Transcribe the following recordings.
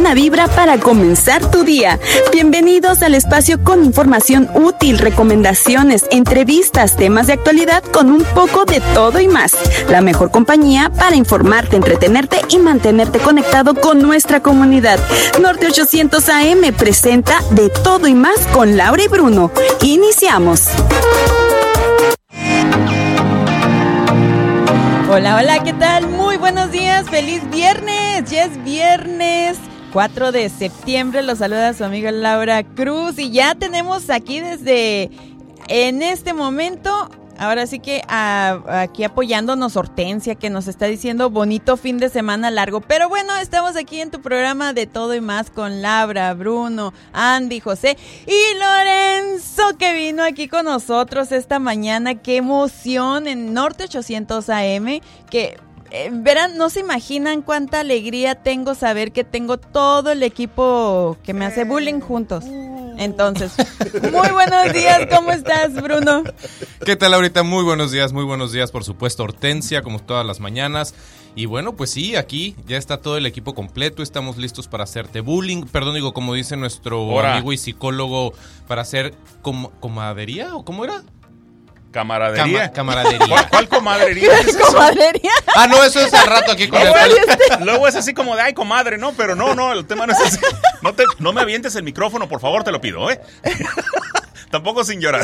buena vibra para comenzar tu día. Bienvenidos al espacio con información útil, recomendaciones, entrevistas, temas de actualidad con un poco de todo y más. La mejor compañía para informarte, entretenerte y mantenerte conectado con nuestra comunidad. Norte 800 AM presenta De Todo y Más con Laura y Bruno. Iniciamos. Hola, hola, ¿qué tal? Muy buenos días, feliz viernes, ya es viernes 4 de septiembre, los saluda su amiga Laura Cruz y ya tenemos aquí desde en este momento, ahora sí que aquí apoyándonos Hortensia, que nos está diciendo bonito fin de semana largo, pero bueno, estamos aquí en tu programa De Todo y Más con Laura, Bruno, Andy, José y Lorenzo, que vino aquí con nosotros esta mañana. Qué emoción en Norte 800 AM, que verán, no se imaginan cuánta alegría tengo saber que tengo todo el equipo que me hace bullying juntos. Entonces, muy buenos días, ¿cómo estás, Bruno? ¿Qué tal, Laurita? Muy buenos días, por supuesto, Hortensia, como todas las mañanas. Y bueno, pues sí, aquí ya está todo el equipo completo, estamos listos para hacerte bullying, como dice nuestro amigo y psicólogo, para hacer comadería, ¿o cómo era? Camaradería. Camaradería. ¿Cuál comadrería? ¿Qué es comadrería? Ah, no, eso es al rato aquí con el Luego es así como de, ay, comadre, no, pero no, el tema no es así. No me avientes el micrófono, por favor, te lo pido, ¿eh? Tampoco sin llorar.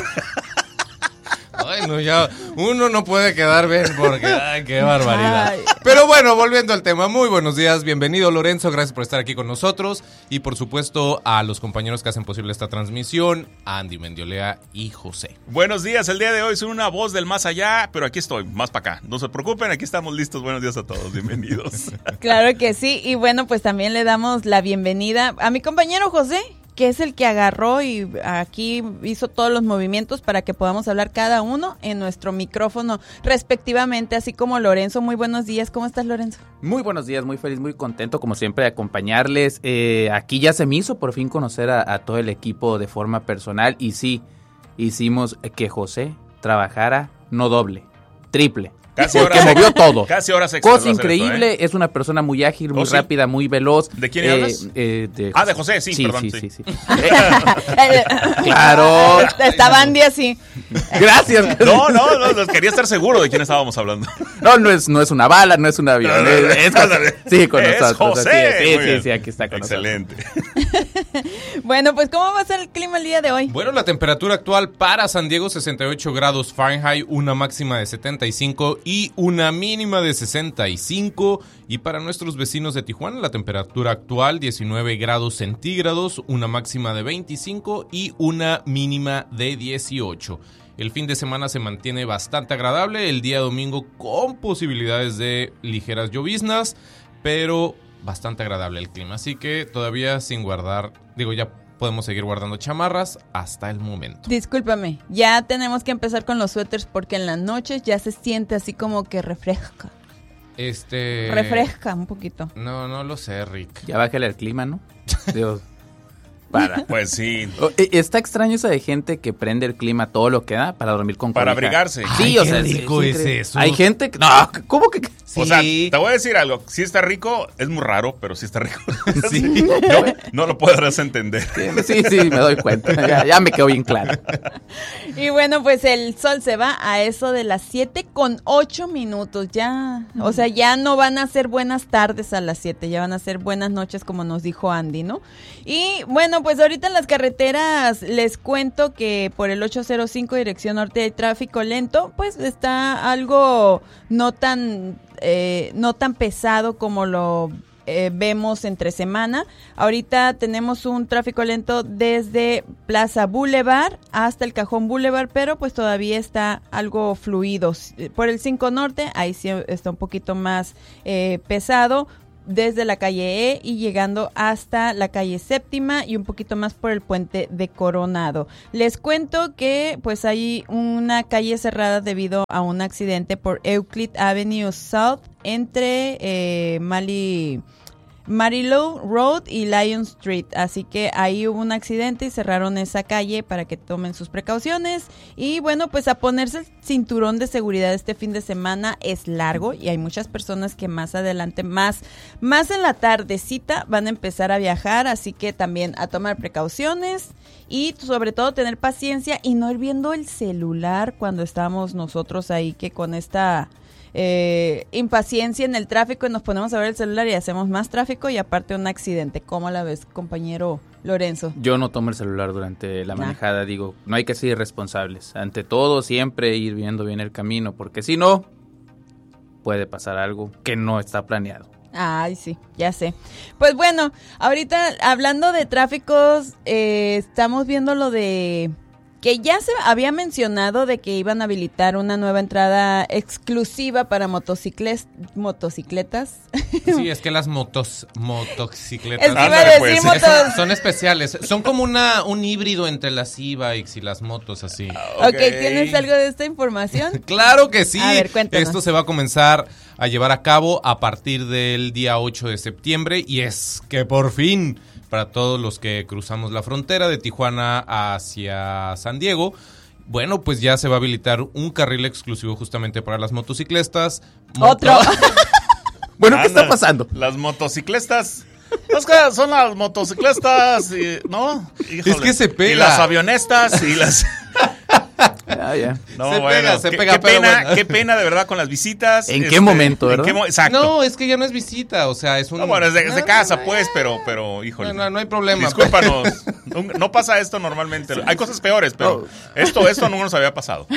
Ay, no, ya uno no puede quedar bien porque, ay, qué barbaridad. Ay. Pero bueno, volviendo al tema, muy buenos días, bienvenido Lorenzo, gracias por estar aquí con nosotros y por supuesto a los compañeros que hacen posible esta transmisión, Andy Mendiolea y José. Buenos días, el día de hoy soy una voz del más allá, pero aquí estoy, más para acá. No se preocupen, aquí estamos listos, buenos días a todos, bienvenidos. Claro que sí, y bueno, pues también le damos la bienvenida a mi compañero José, que es el que agarró y aquí hizo todos los movimientos para que podamos hablar cada uno en nuestro micrófono respectivamente, así como Lorenzo. Muy buenos días, ¿cómo estás, Lorenzo? Muy buenos días, muy feliz, muy contento como siempre de acompañarles. Aquí ya se me hizo por fin conocer a todo el equipo de forma personal y sí, hicimos que José trabajara no doble, triple. Porque movió todo. Casi horas extras. Cosa increíble, esto, ¿eh? Es una persona muy ágil, muy rápida, muy veloz. ¿De quién hablas? De José, sí, perdón. Sí. Claro. Estaba Andy así. Gracias. No, quería estar seguro de quién estábamos hablando. No es una bala, no es un avión. Es con nosotros. José. Sí, aquí está con Excelente. nosotros. Bueno, pues ¿cómo va a ser el clima el día de hoy? Bueno, la temperatura actual para San Diego 68 grados Fahrenheit, una máxima de 75 y una mínima de 65. Y para nuestros vecinos de Tijuana, la temperatura actual 19 grados centígrados, una máxima de 25 y una mínima de 18. El fin de semana se mantiene bastante agradable, el día domingo con posibilidades de ligeras lloviznas, pero bastante agradable el clima, así que todavía sin guardar, ya podemos seguir guardando chamarras hasta el momento. Discúlpame, ya tenemos que empezar con los suéteres porque en las noches ya se siente así como que refresca. Refresca un poquito. No lo sé, Rick. Ya bájale el clima, ¿no? Dios. Pues sí. Está extraño eso de gente que prende el clima todo lo que da para dormir con para cobija. abrigarse. Sí, qué rico es eso. Hay gente que... No, ¿cómo que...? Sí. O sea, te voy a decir algo. Sí está rico, es muy raro, pero sí está rico. Sí. No lo podrás entender. Sí, me doy cuenta. Ya me quedó bien claro. Y bueno, pues el sol se va a eso de las 7:08. Ya, o sea, ya no van a ser buenas tardes a las 7, ya van a ser buenas noches, como nos dijo Andy, ¿no? Y bueno, pues ahorita en las carreteras les cuento que por el 805 dirección norte hay tráfico lento, pues está algo no tan pesado como lo vemos entre semana. Ahorita tenemos un tráfico lento desde Plaza Boulevard hasta el Cajón Boulevard, pero pues todavía está algo fluido. Por el 5 Norte, ahí sí está un poquito más pesado, desde la calle E y llegando hasta la calle Séptima y un poquito más por el puente de Coronado. Les cuento que pues hay una calle cerrada debido a un accidente por Euclid Avenue South entre Marilow Road y Lion Street, así que ahí hubo un accidente y cerraron esa calle para que tomen sus precauciones. Y bueno, pues a ponerse el cinturón de seguridad este fin de semana, es largo y hay muchas personas que más adelante, más en la tardecita van a empezar a viajar, así que también a tomar precauciones y sobre todo tener paciencia y no ir viendo el celular cuando estamos nosotros ahí, que con esta impaciencia en el tráfico y nos ponemos a ver el celular y hacemos más tráfico y aparte un accidente. ¿Cómo la ves, compañero Lorenzo? Yo no tomo el celular durante la manejada, digo, no hay que ser irresponsables. Ante todo, siempre ir viendo bien el camino, porque si no, puede pasar algo que no está planeado. Ay, sí, ya sé. Pues bueno, ahorita hablando de tráficos, estamos viendo lo de que ya se había mencionado de que iban a habilitar una nueva entrada exclusiva para motocicletas. Sí, es que las motocicletas Es que iba a decir motos. son especiales. Son como un híbrido entre las e-bikes y las motos así. Ok, ¿tienes algo de esta información? Claro que sí. A ver, cuéntanos. Esto se va a comenzar a llevar a cabo a partir del día 8 de septiembre y es que por fin, para todos los que cruzamos la frontera de Tijuana hacia San Diego, bueno, pues ya se va a habilitar un carril exclusivo justamente para las motocicletas. Otro. Bueno, ¿qué está pasando? Las motocicletas. Es que son las motocicletas, ¿no? Híjole. Es que se pega. Y las avionestas y las... Ya. No, Se qué pega, pero pena, bueno. qué pena de verdad con las visitas. ¿En qué momento, verdad? Exacto. No, es que ya no es visita, o sea, es un... No, bueno, es de casa, pues, pero, híjole. No hay problema. Discúlpanos, no pasa esto normalmente. Sí. Hay cosas peores, pero esto no nos había pasado.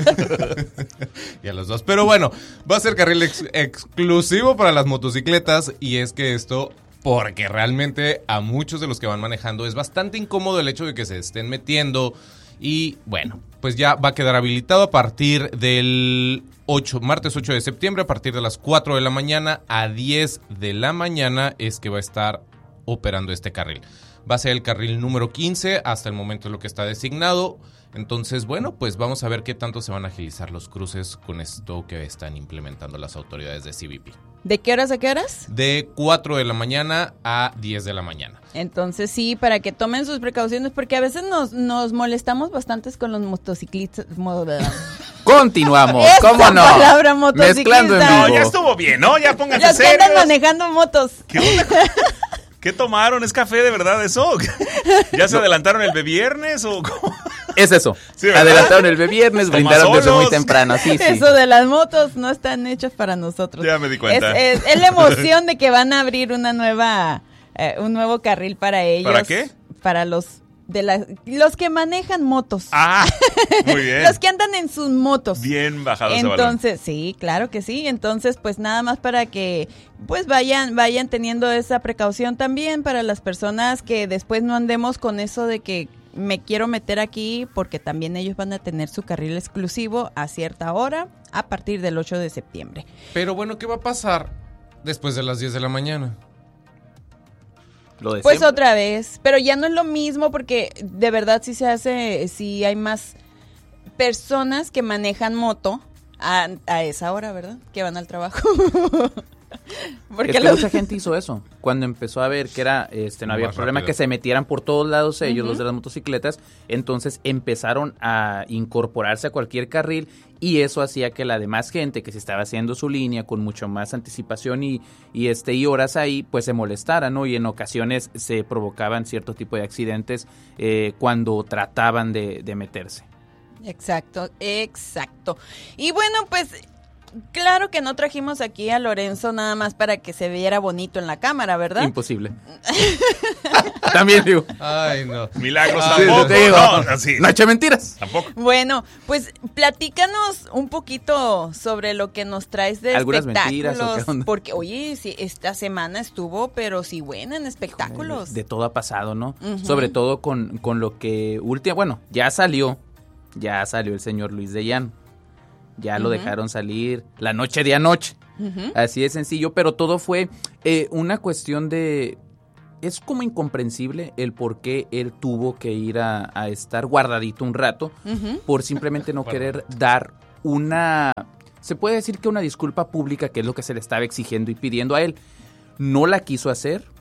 Y a los dos. Pero bueno, va a ser carril exclusivo para las motocicletas y es que esto... Porque realmente a muchos de los que van manejando es bastante incómodo el hecho de que se estén metiendo. Y bueno, pues ya va a quedar habilitado a partir del martes 8 de septiembre, a partir de las 4 de la mañana a 10 de la mañana es que va a estar operando este carril. Va a ser el carril número 15, hasta el momento es lo que está designado. Entonces, bueno, pues vamos a ver qué tanto se van a agilizar los cruces con esto que están implementando las autoridades de CBP. ¿De qué horas a qué horas? De 4 de la mañana a 10 de la mañana. Entonces sí, para que tomen sus precauciones, porque a veces nos molestamos bastantes con los motociclistas. Continuamos, Esta ¿cómo no? palabra motociclista. Mezclando en No, vivo. ya estuvo bien, ¿no? Ya pónganse Los que andan serios. manejando motos. ¿Qué onda? ¿Qué tomaron? ¿Es café de verdad eso? ¿Ya se adelantaron el viernes o cómo? Es eso. Sí, ¿verdad? Adelantaron el viernes, brindaron desde solos. muy temprano. Sí, sí. Eso de las motos no están hechos para nosotros. Ya me di cuenta. Es la emoción de que van a abrir un nuevo carril para ellos. ¿Para qué? Para los que manejan motos. Ah, muy bien. Los que andan en sus motos. Bien bajado ese balón. Entonces, sí, claro que sí. Entonces, pues nada más para que pues vayan teniendo esa precaución también para las personas que después no andemos con eso de que me quiero meter aquí, porque también ellos van a tener su carril exclusivo a cierta hora a partir del 8 de septiembre. Pero bueno, ¿qué va a pasar después de las 10 de la mañana? Lo de Pues siempre. otra vez, pero ya no es lo mismo porque de verdad sí hay más personas que manejan moto a esa hora, ¿verdad? Que van al trabajo. Porque Es que mucha gente hizo eso. Cuando empezó a ver que era no había Más problema rápido. que se metieran por todos lados ellos, Ujú. los de las motocicletas, entonces empezaron a incorporarse a cualquier carril y eso hacía que la demás gente que se estaba haciendo su línea con mucho más anticipación y horas ahí, pues se molestara, ¿no? Y en ocasiones se provocaban cierto tipo de accidentes cuando trataban de meterse. Exacto. Y bueno, pues claro que no trajimos aquí a Lorenzo nada más para que se viera bonito en la cámara, ¿verdad? Imposible. También digo. Ay, no. Milagros Ah, tampoco. te digo, No, así. no eche mentiras. Tampoco. Bueno, pues platícanos un poquito sobre lo que nos traes de ¿Algunas mentiras espectáculos, o qué onda? porque oye, sí, esta semana estuvo, pero sí buena en espectáculos. De todo ha pasado, ¿no? Ujú. Sobre todo con lo que ya salió el señor Luis de Llano. Ya lo Ujú. dejaron salir la noche de anoche. Ujú. Así de sencillo, pero todo fue una cuestión de... Es como incomprensible el por qué él tuvo que ir a estar guardadito un rato Ujú. por simplemente no querer dar una... Se puede decir que una disculpa pública, que es lo que se le estaba exigiendo y pidiendo a él. No la quiso hacer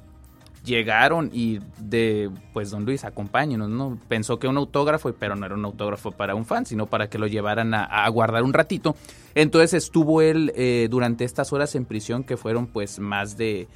llegaron y pues don Luis, acompáñenos, ¿no? Pensó que un autógrafo, pero no era un autógrafo para un fan, sino para que lo llevaran a guardar un ratito. Entonces estuvo él durante estas horas en prisión, que fueron pues más de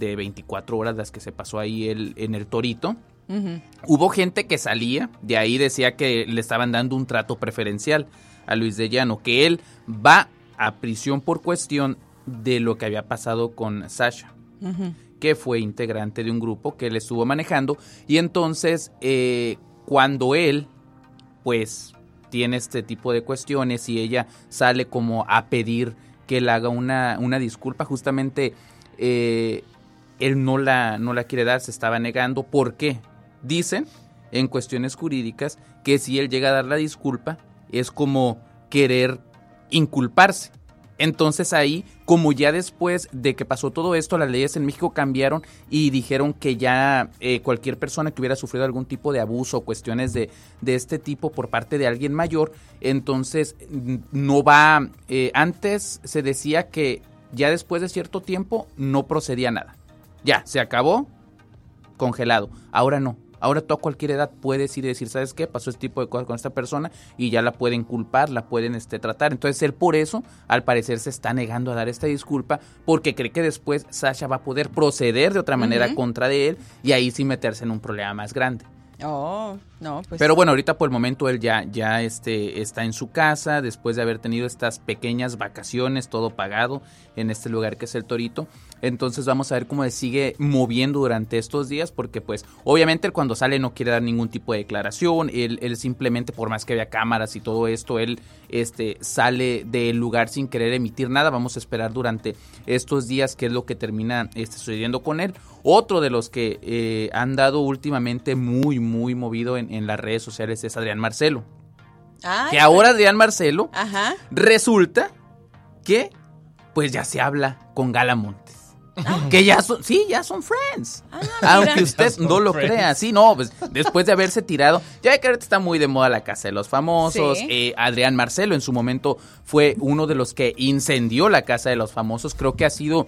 24 horas las que se pasó ahí él en el Torito. Uh-huh. Hubo gente que salía, de ahí decía que le estaban dando un trato preferencial a Luis de Llano, que él va a prisión por cuestión de lo que había pasado con Sasha. Uh-huh. Que fue integrante de un grupo que él estuvo manejando, y entonces cuando él pues tiene este tipo de cuestiones y ella sale como a pedir que él haga una disculpa, justamente él no la quiere dar, se estaba negando. ¿Por qué? Dicen en cuestiones jurídicas que si él llega a dar la disculpa es como querer inculparse. Entonces ahí, como ya después de que pasó todo esto, las leyes en México cambiaron y dijeron que ya cualquier persona que hubiera sufrido algún tipo de abuso o cuestiones de este tipo por parte de alguien mayor, entonces no va, antes se decía que ya después de cierto tiempo no procedía nada. Ya, se acabó, congelado. Ahora no. Ahora tú a cualquier edad puedes ir y decir, ¿sabes qué? Pasó este tipo de cosas con esta persona y ya la pueden culpar, la pueden tratar. Entonces él por eso, al parecer, se está negando a dar esta disculpa porque cree que después Sasha va a poder proceder de otra manera contra de él y ahí sí meterse en un problema más grande. Oh, no, pues. Pero bueno, ahorita por el momento él ya está en su casa después de haber tenido estas pequeñas vacaciones, todo pagado en este lugar que es el Torito. Entonces vamos a ver cómo se sigue moviendo durante estos días, porque pues obviamente él cuando sale no quiere dar ningún tipo de declaración, él simplemente, por más que vea cámaras y todo esto, él sale del lugar sin querer emitir nada. Vamos a esperar durante estos días qué es lo que termina sucediendo con él. Otro de los que han dado últimamente muy, muy movido en las redes sociales es Adrián Marcelo. Ay, que ahora Adrián Marcelo resulta que pues ya se habla con Gala Montes. Que ya son friends. Aunque usted no lo crea. Sí, no, pues después de haberse tirado, ya ve que ahorita está muy de moda la Casa de los Famosos. Sí. Adrián Marcelo en su momento fue uno de los que incendió la Casa de los Famosos. Creo que ha sido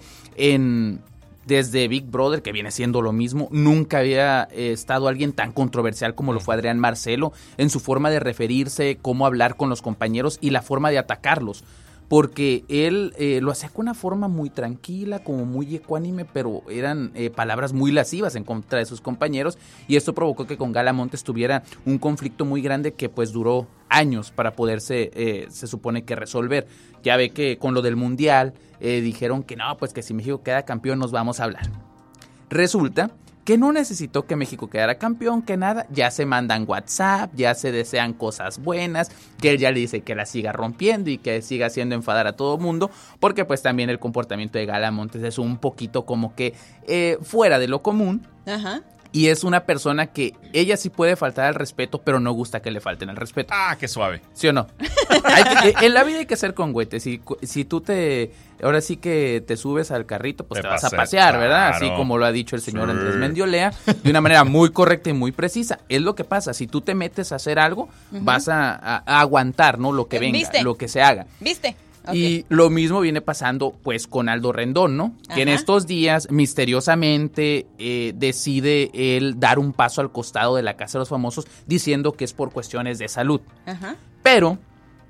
desde Big Brother, que viene siendo lo mismo. Nunca había estado alguien tan controversial como lo fue Adrián Marcelo en su forma de referirse, cómo hablar con los compañeros y la forma de atacarlos. Porque él lo hacía con una forma muy tranquila, como muy ecuánime, pero eran palabras muy lascivas en contra de sus compañeros, y esto provocó que con Gala Montes tuviera un conflicto muy grande que pues duró años para poderse, se supone que resolver. Ya ve que con lo del Mundial dijeron que no, pues que si México queda campeón nos vamos a hablar. Resulta que no necesitó que México quedara campeón, que nada, ya se mandan WhatsApp, ya se desean cosas buenas, que él ya le dice que la siga rompiendo y que siga haciendo enfadar a todo mundo, porque pues también el comportamiento de Gala Montes es un poquito como que fuera de lo común. Ajá. Y es una persona que ella sí puede faltar al respeto, pero no gusta que le falten al respeto. Ah, qué suave. ¿Sí o no? En la vida hay que ser congüete. Si tú ahora sí que te subes al carrito, pues te vas a pasear, claro, ¿verdad? Así como lo ha dicho el señor Andrés Mendiolea, de una manera muy correcta y muy precisa. Es lo que pasa. Si tú te metes a hacer algo, vas a aguantar, ¿no? Lo que venga, ¿viste? Lo que se haga. ¿Viste? Okay. Y lo mismo viene pasando pues con Aldo Rendón, ¿no? Ajá. Que en estos días misteriosamente decide él dar un paso al costado de la Casa de los Famosos diciendo que es por cuestiones de salud. Ajá. Pero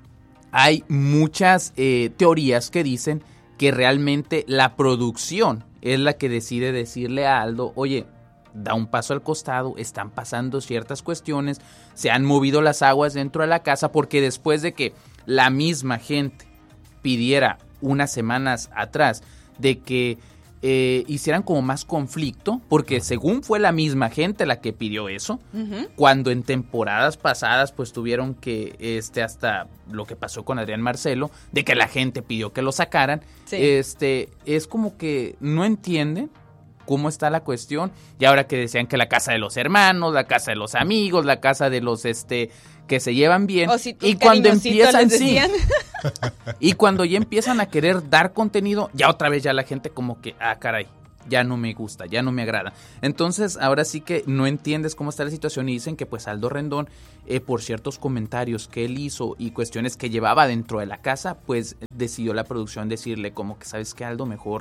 hay muchas teorías que dicen que realmente la producción es la que decide decirle a Aldo, oye, da un paso al costado, están pasando ciertas cuestiones, se han movido las aguas dentro de la casa, porque después de que la misma gente pidiera unas semanas atrás de que hicieran como más conflicto, porque según fue la misma gente la que pidió eso, cuando en temporadas pasadas pues tuvieron que, hasta lo que pasó con Adrián Marcelo, de que la gente pidió que lo sacaran, sí. Es como que no entienden cómo está la cuestión, y ahora que decían que la casa de los hermanos, la casa de los amigos, la casa de los que se llevan bien, si y cuando empiezan y cuando ya empiezan a querer dar contenido, ya otra vez ya la gente como que, caray, ya no me gusta, ya no me agrada. Entonces ahora sí que no entiendes cómo está la situación, y dicen que pues Aldo Rendón, por ciertos comentarios que él hizo y cuestiones que llevaba dentro de la casa, pues decidió la producción decirle como que, ¿sabes qué, Aldo? Mejor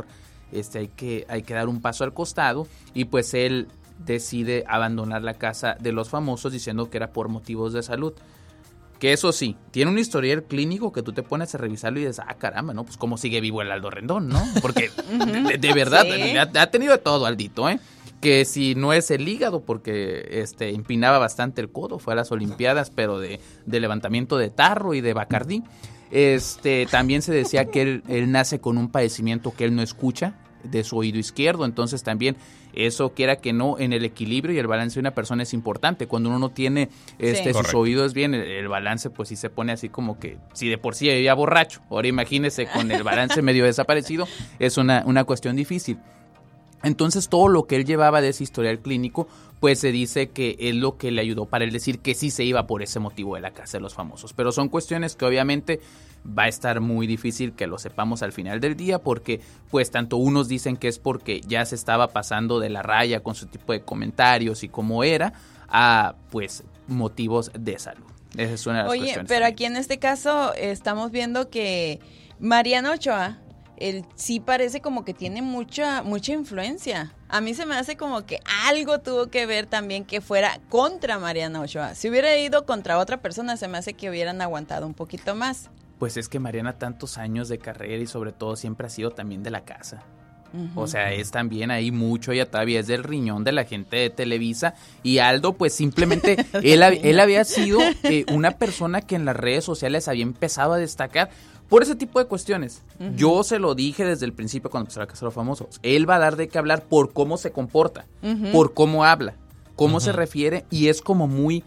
hay que dar un paso al costado, y pues él decide abandonar la casa de los famosos diciendo que era por motivos de salud. Que eso sí, tiene un historial clínico que tú te pones a revisarlo y dices, caramba, ¿no? Pues cómo sigue vivo el Aldo Rendón, ¿no? Porque de verdad, sí. ha tenido de todo, Aldito, ¿eh? Que si no es el hígado, porque empinaba bastante el codo, fue a las Olimpiadas, pero de levantamiento de tarro y de Bacardí. También se decía que él nace con un padecimiento que él no escucha de su oído izquierdo, entonces también eso, quiera que no, en el equilibrio y el balance de una persona es importante. Cuando uno no tiene sus Correcto. oídos bien, el balance pues sí se pone así como que, si de por sí vivía borracho, ahora imagínese con el balance medio desaparecido, es una cuestión difícil. Entonces todo lo que él llevaba de ese historial clínico, pues se dice que es lo que le ayudó para él decir que sí se iba por ese motivo de la casa de los famosos. Pero son cuestiones que obviamente va a estar muy difícil que lo sepamos al final del día, porque pues tanto unos dicen que es porque ya se estaba pasando de la raya con su tipo de comentarios y cómo era, a pues motivos de salud. Esa es una de las cuestiones. Pero aquí en este caso estamos viendo que Mariano Ochoa, él sí parece como que tiene mucha influencia. A mí se me hace como que algo tuvo que ver también que fuera contra Mariano Ochoa. Si hubiera ido contra otra persona, se me hace que hubieran aguantado un poquito más. Pues es que Mariana, tantos años de carrera y sobre todo siempre ha sido también de la casa. O sea, es también ahí mucho, ella todavía es del riñón de la gente de Televisa. Y Aldo, pues simplemente, él había sido una persona que en las redes sociales había empezado a destacar por ese tipo de cuestiones. Yo se lo dije desde el principio cuando empezó la Casa de los Famosos. Él va a dar de qué hablar por cómo se comporta, por cómo habla, cómo se refiere, y es como muy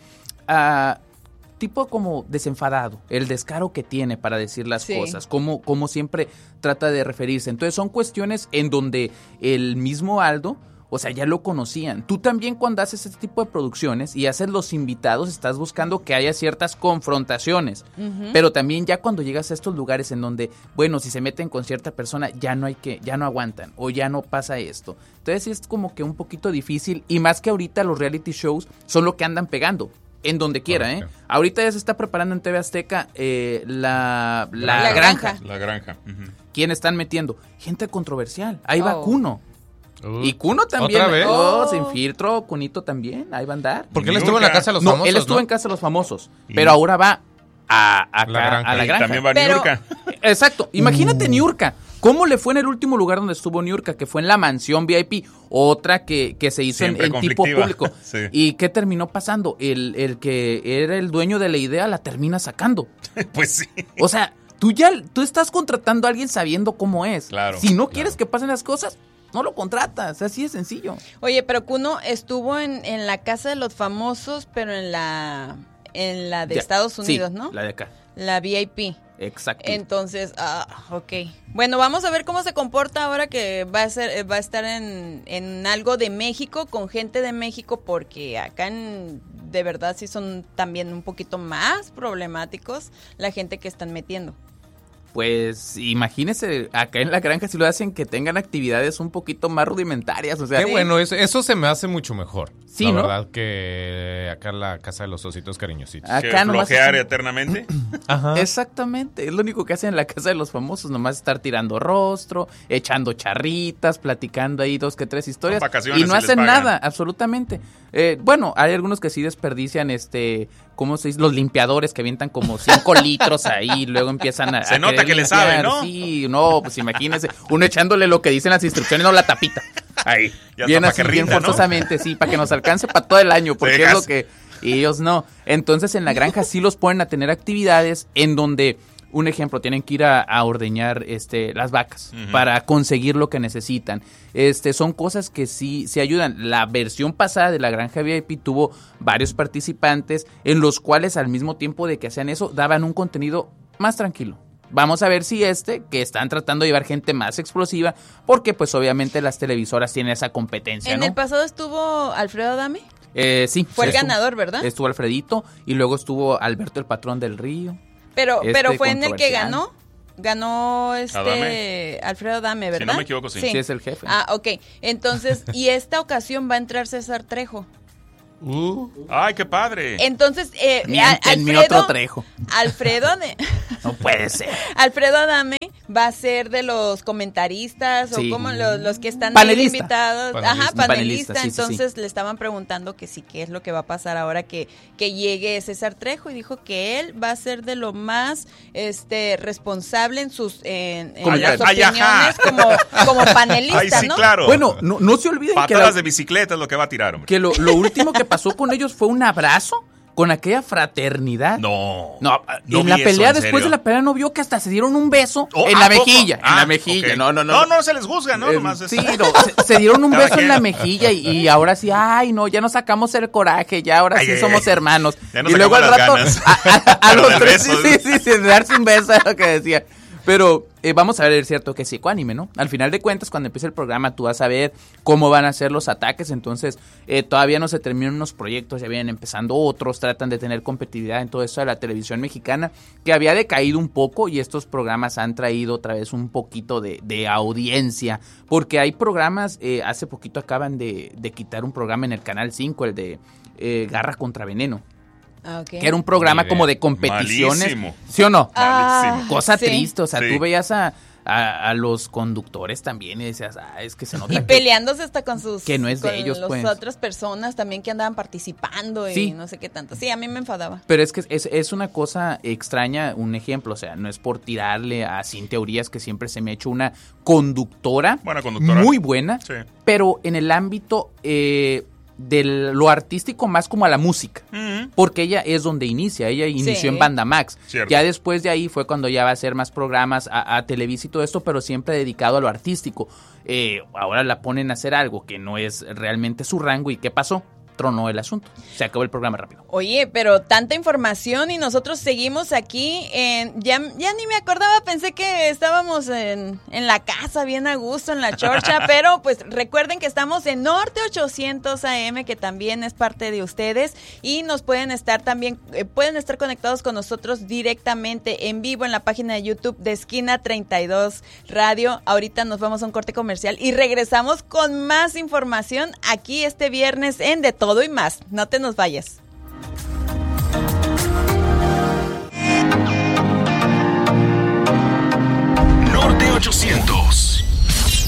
tipo como desenfadado, el descaro que tiene para decir las cosas, como siempre trata de referirse. Entonces son cuestiones en donde el mismo Aldo, o sea, ya lo conocían. Tú también, cuando haces este tipo de producciones y haces los invitados, estás buscando que haya ciertas confrontaciones. Pero también ya cuando llegas a estos lugares en donde, bueno, si se meten con cierta persona, ya no aguantan, o ya no pasa esto. Entonces sí es como que un poquito difícil, y más que ahorita los reality shows son lo que andan pegando. En donde quiera, Correcto. Ahorita ya se está preparando en TV Azteca la granja. La granja. ¿Quién están metiendo? Gente controversial. Ahí va Cuno. Y Cuno también. ¿Otra vez? Sin filtro. Cunito también. Ahí va a andar. Porque él estuvo en la Casa de los No, Famosos, él estuvo ¿no? en Casa de los Famosos. Pero ahora va a La granja. la Y granja. también va Pero- Niurka. Exacto. Imagínate Niurka. ¿Cómo le fue en el último lugar donde estuvo Niurka? Que fue en la mansión VIP. Otra que se hizo en Siempre tipo conflictiva. público. Sí. ¿Y qué terminó pasando? El que era el dueño de la idea la termina sacando. Pues sí. O sea, tú estás contratando a alguien sabiendo cómo es. Claro, Si no quieres que pasen las cosas, no lo contratas. Así de sencillo. Oye, pero Cuno estuvo en la Casa de los Famosos, pero en la de Ya, Estados Unidos, sí, ¿no? La de acá. La VIP. Exacto. Entonces, ok. Bueno, vamos a ver cómo se comporta ahora que va a estar en algo de México, con gente de México, porque acá de verdad sí son también un poquito más problemáticos la gente que están metiendo. Pues imagínese, acá en la granja si lo hacen que tengan actividades un poquito más rudimentarias, o sea, Qué bueno, eso se me hace mucho mejor. Sí, la ¿no? verdad que acá en la Casa de los Ositos Cariñositos. Que acá nomás flojear hacen- eternamente. Ajá. Exactamente, es lo único que hacen en la Casa de los Famosos, nomás estar tirando rostro, echando charritas, platicando ahí 2 que 3 historias, Son vacaciones y no y les hacen pagan. nada, absolutamente. Bueno, hay algunos que sí desperdician ¿cómo se dice? Los limpiadores que avientan como 5 litros ahí, y luego empiezan a Se nota querer que le limpiar. saben, ¿no? Sí, no, pues imagínense, uno echándole lo que dicen las instrucciones, no la tapita. Ahí, Ya bien está, pa' así, que bien rinda, ¿no? forzosamente, sí, para que nos alcance para todo el año, porque es Dejas. lo que ellos no. Entonces en la granja sí los ponen a tener actividades en donde, un ejemplo, tienen que ir a ordeñar las vacas para conseguir lo que necesitan. Son cosas que sí ayudan. La versión pasada de la granja VIP tuvo varios participantes en los cuales al mismo tiempo de que hacían eso daban un contenido más tranquilo. Vamos a ver si que están tratando de llevar gente más explosiva, porque pues obviamente las televisoras tienen esa competencia, En ¿no? el pasado estuvo Alfredo Adame. Sí. Fue el estuvo- ganador, ¿verdad? Estuvo Alfredito y luego estuvo Alberto el Patrón del Río. Pero fue en el que controversial. ganó Adame. Alfredo Adame, Si ¿verdad? no me equivoco, sí. Sí, es el jefe. Ok. Entonces, y esta ocasión va a entrar César Trejo. Ay, qué padre. Entonces, mi otro Trejo. No puede ser. Alfredo Adame va a ser de los comentaristas Sí. o como los que están Panelista. ahí invitados. Panelista. Ajá, panelista. Sí, sí, Entonces le estaban preguntando que sí, qué es lo que va a pasar ahora que llegue César Trejo, y dijo que él va a ser de lo más responsable en sus en las Ay, ajá. opiniones como panelista, Ay, sí, ¿no? claro. Bueno, no se olviden Patadas de bicicleta es lo que va a tirar, hombre. que lo último que pasó con ellos fue un abrazo con aquella fraternidad. No. No, No en vi la eso, pelea, en después serio. de la pelea, no vio que hasta se dieron un beso Oh, en ¿a la poco? mejilla. En Ah, la mejilla, ok. no. No se les juzga, ¿no? Nomás es- Sí, no, se dieron un Cada beso en la quien. mejilla y ahora sí, ay, no, ya nos sacamos el coraje, ya ahora sí Ay, somos hermanos. Ya nos Y luego al sacamos rato, las ganas. a Pero los del tres, beso. sí, de darse un beso es lo que decía. Pero vamos a ver, es cierto que es ecuánime, ¿no? Al final de cuentas, cuando empiece el programa, tú vas a ver cómo van a ser los ataques. Entonces, todavía no se terminan unos proyectos, ya vienen empezando otros, tratan de tener competitividad en todo esto de la televisión mexicana, que había decaído un poco, y estos programas han traído otra vez un poquito de audiencia, porque hay programas, hace poquito acaban de quitar un programa en el Canal 5, el de Garra contra Veneno. Ah, ok. Que era un programa Ni idea. como de competiciones. Malísimo. ¿Sí o no? Malísimo. Cosa sí. triste, o sea, Sí. tú veías a los conductores también y decías, es que se nota Y que- peleándose hasta con sus que no es de con ellos, las pues. otras personas también que andaban participando y Sí. no sé qué tanto. Sí, a mí me enfadaba. Pero es que es una cosa extraña, un ejemplo, o sea, no es por tirarle a Cintia Urias, que siempre se me ha hecho una conductora, Buena conductora. muy buena, Sí. pero en el ámbito de lo artístico más como a la música. Porque ella es donde inicia, ella inició Sí. en Banda Max. Cierto. Ya después de ahí fue cuando ya va a hacer más programas a Televisa y todo esto, pero siempre dedicado a lo artístico. Ahora la ponen a hacer algo que no es realmente su rango. ¿Y qué pasó? Tronó el asunto. Se acabó el programa rápido. Oye, pero tanta información y nosotros seguimos aquí ya ni me acordaba, pensé que estábamos en la casa bien a gusto, en la chorcha, pero pues recuerden que estamos en Norte 800 AM, que también es parte de ustedes, y nos pueden estar también, pueden estar conectados con nosotros directamente en vivo en la página de YouTube de Esquina 32 Radio. Ahorita nos vamos a un corte comercial y regresamos con más información aquí este viernes en De Todo y Más. No te nos vayas.